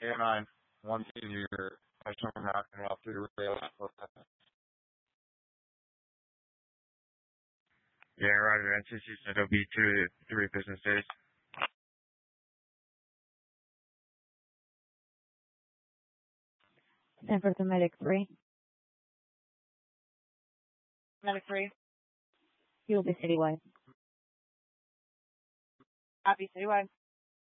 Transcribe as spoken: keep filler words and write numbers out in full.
airline one senior national American off through the rail. Yeah, Roger. N C C said it'll be two to three business days. San Francisco Medic three. Medic three. He will be citywide. Copy citywide.